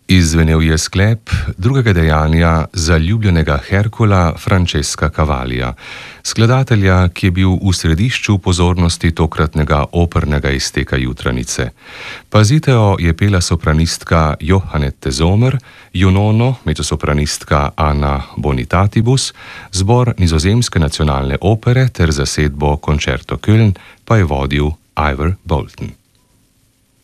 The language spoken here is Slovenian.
Izzvenel je sklep drugega dejanja zaljubljenega Herkula Francesca Cavallija, skladatelja, ki je bil v središču pozornosti tokratnega opernega izteka Jutranice. Paziteo je pela sopranistka Johannette Zomer, Junono mezzosopranistka Anna Bonitatibus, zbor Nizozemske nacionalne opere ter zasedbo Concerto Köln pa je vodil Ivor Bolton.